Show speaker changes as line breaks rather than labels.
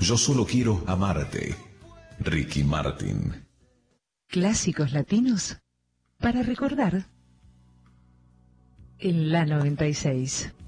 Yo solo quiero amarte. Ricky Martin.
Clásicos latinos para recordar en la 96.